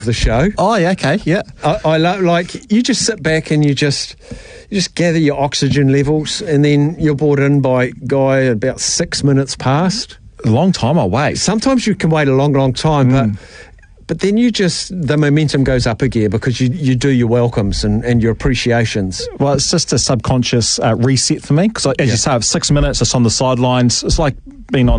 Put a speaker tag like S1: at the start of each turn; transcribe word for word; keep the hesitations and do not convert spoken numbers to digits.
S1: the show.
S2: Oh, yeah, okay, yeah.
S1: I, I love, like, you just sit back and you just you just gather your oxygen levels, and then you're brought in by Guy about six minutes past.
S2: A long time I'll wait.
S1: Sometimes you can wait a long, long time,
S2: Mm.
S1: but but then you just, the momentum goes up a gear because you, you do your welcomes and, and your appreciations.
S2: Well, it's just a subconscious uh, reset for me because, as
S1: Yeah.
S2: you say, I have six minutes, it's on the sidelines. It's like being on